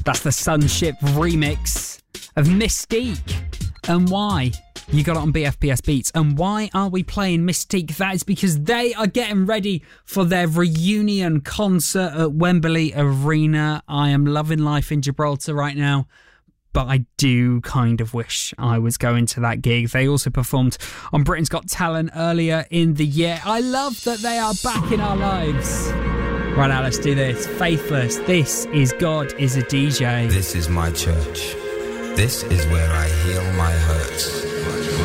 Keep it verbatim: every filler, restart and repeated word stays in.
That's the Sunship remix of Mystique. And why? You got it on B F B S Beats. And why are we playing Mystique? That is because they are getting ready for their reunion concert at Wembley Arena. I am loving life in Gibraltar right now, but I do kind of wish I was going to that gig. They also performed on Britain's Got Talent earlier in the year. I love that they are back in our lives. Right now, let's do this. Faithless. This is God is a D J. This is my church. This is where I heal my hurts.